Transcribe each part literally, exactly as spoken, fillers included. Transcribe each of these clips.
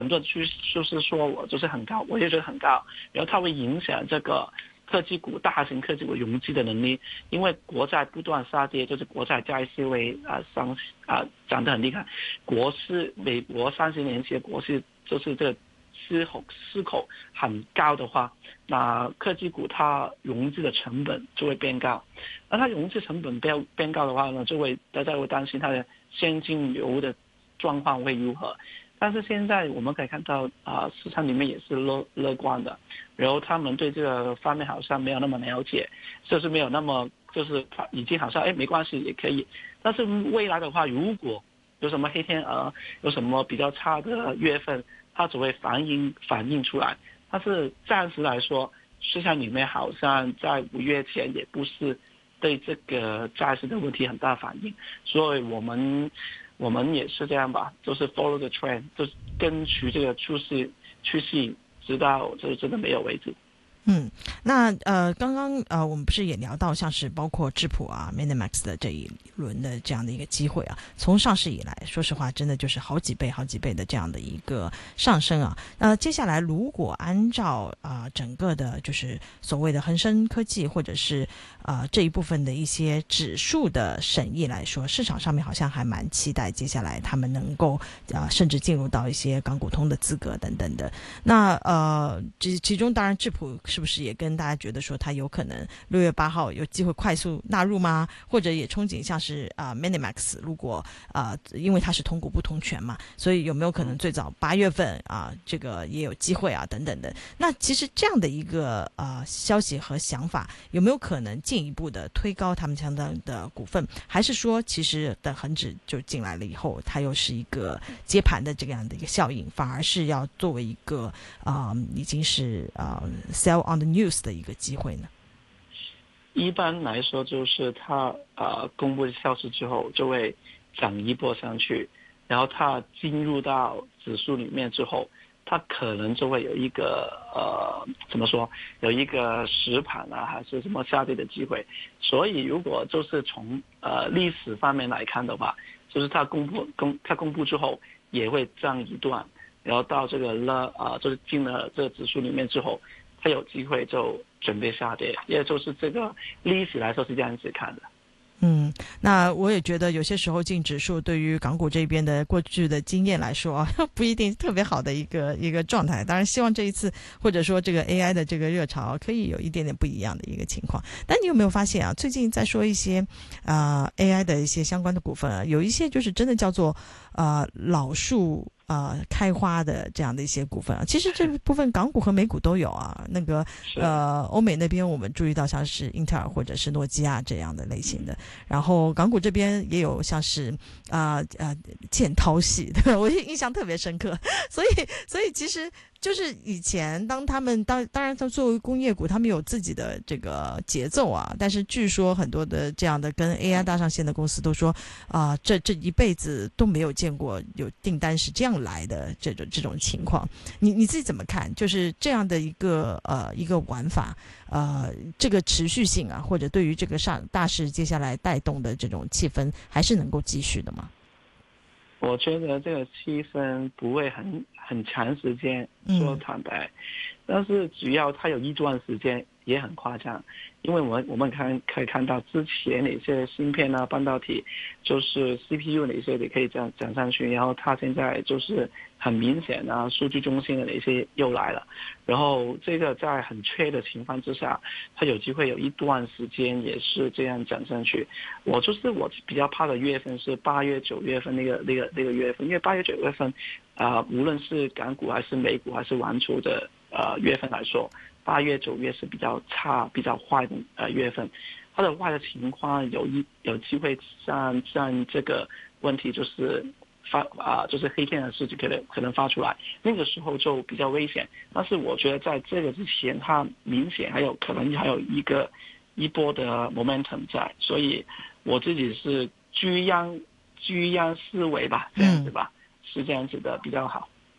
很多趋势就是说我就是很高，我也觉得很高，然后它会影响这个科技股、大型科技股融资的能力，因为国债不断下跌，就是国债债息会啊上啊涨得很厉害，国市美国三十年期的国市就是这个息口息口很高的话，那科技股它融资的成本就会变高，那它融资成本变变高的话呢，就会大家会担心它的现金流的状况会如何。但是现在我们可以看到啊、呃，市场里面也是乐乐观的，然后他们对这个方面好像没有那么了解，就是没有那么就是已经好像哎没关系也可以。但是未来的话，如果有什么黑天鹅，有什么比较差的月份，它只会反映反映出来。但是暂时来说，市场里面好像在五月前也不是对这个债市的问题很大反应，所以我们。我们也是这样吧，就是 follow the trend， 就是跟随这个趋势趋势，直到这真的没有为止。 嗯，那呃，刚刚呃，我们不是也聊到像是包括智普啊、Minimax 的这一轮的这样的一个机会啊，从上市以来，说实话，真的就是好几倍、好几倍的这样的一个上升啊。那接下来如果按照啊、呃、整个的，就是所谓的恒生科技或者是啊、呃、这一部分的一些指数的审议来说，市场上面好像还蛮期待接下来他们能够啊、呃、甚至进入到一些港股通的资格等等的。那呃，其其中当然智普是不是也跟大家觉得说它有可能六月八号有机会快速纳入吗？或者也憧憬像是啊、呃、Minimax， 如果啊、呃、因为它是同股不同权嘛，所以有没有可能最早八月份啊、呃、这个也有机会啊等等的？那其实这样的一个呃消息和想法，有没有可能进一步的推高他们相当的股份？还是说其实等恒指就进来了以后，它又是一个接盘的这样的一个效应，反而是要作为一个啊、呃、已经是啊、呃、sell on the news 的一个机会呢？ 一般来说，就是它啊、呃、公布消息之后就会涨一波上去，然后它进入到指数里面之后，它可能就会有一个呃怎么说，有一个实盘啊，还是什么下跌的机会。所以如果就是从呃历史方面来看的话，就是它公布公它公布之后也会涨一段，然后到这个了啊、呃，就是进了这个指数里面之后，它有机会就准备下跌，也就是这个历史来说是这样子看的。 嗯，那我也觉得有些时候进指数对于港股这边的过去的经验来说啊，不一定特别好的一个一个状态。当然，希望这一次或者说这个 A I 的这个热潮可以有一点点不一样的一个情况。但你有没有发现啊？最近在说一些啊、呃、A I 的一些相关的股份啊，有一些就是真的叫做呃老树。呃，开花的这样的一些股份啊，其实这部分港股和美股都有啊。那个呃，欧美那边我们注意到像是英特尔或者是诺基亚这样的类型的，然后港股这边也有像是啊呃，呃建滔系，对吧？我印象特别深刻。所以所以其实就是以前当他们当当然，它作为工业股，他们有自己的这个节奏啊。但是据说很多的这样的跟 A I 搭上线的公司都说啊、呃，这这一辈子都没有见过有订单是这样来的这种这种情况。你你自己怎么看？就是这样的一个呃一个玩法，呃，这个持续性啊，或者对于这个上大势接下来带动的这种气氛，还是能够继续的吗？ 我觉得这个气氛不会很很长时间，说坦白，嗯、但是只要它有一段时间也很夸张，因为我们我们看可以看到之前哪些芯片啊、半导体，就是 C P U 哪些也可以涨涨上去，然后它现在就是很明显啊，数据中心的哪些又来了，然后这个在很缺的情况之下，它有机会有一段时间也是这样涨上去。我就是我比较怕的月份是八月、九月份那个那个那个月份，因为八月、九月份啊、呃，无论是港股还是美股还是玩出的呃月份来说，八月、九月是比较差、比较坏的呃月份。它的坏的情况有一有机会像像这个问题就是发啊、呃，就是黑天鹅事件可能可能发出来，那个时候就比较危险。但是我觉得在这个之前，它明显还有可能还有一个一波的 momentum 在，所以我自己是居央居央思维吧，这样子吧，嗯、是这样子的比较好。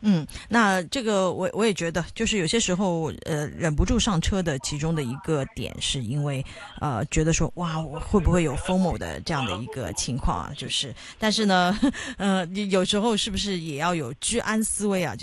嗯，那这个我我也觉得，就是有些时候呃忍不住上车的其中的一个点，是因为呃觉得说哇，我会不会有 FOMO 的这样的一个情况啊？就是，但是呢，呃，有时候是不是也要有居安思危啊？